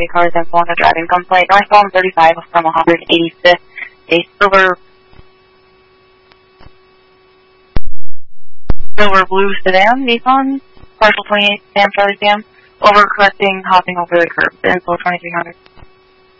copy, car is on a driving complaint. Northbound 35 from 185th. A silver blue sedan, Nissan, partial 28 Sam, Charlie Sam, overcorrecting, hopping over the curb, info 2300.